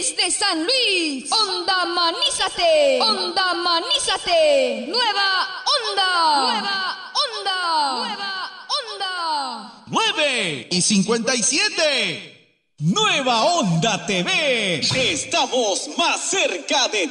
Desde San Luis, Onda Manízate, Onda Manízate, Nueva Onda, Nueva Onda, Nueva Onda. 9:57. Nueva Onda TV. Estamos más cerca de